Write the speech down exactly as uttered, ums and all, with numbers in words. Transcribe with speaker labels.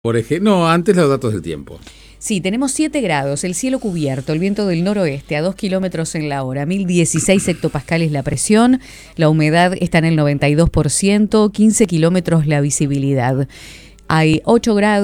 Speaker 1: Por ejemplo, no, antes los datos del tiempo.
Speaker 2: Sí, tenemos siete grados, el cielo cubierto, el viento del noroeste a dos kilómetros en la hora, mil dieciséis hectopascales la presión, la humedad está en el noventa y dos por ciento, quince kilómetros la visibilidad. Hay ocho grados.